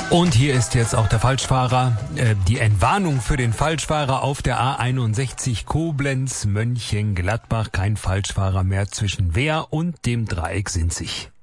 Und hier ist jetzt auch der Falschfahrer, die Entwarnung für den Falschfahrer auf der A61 Koblenz-Mönchengladbach. Kein Falschfahrer mehr zwischen Wehr und dem Dreieck Sinzig.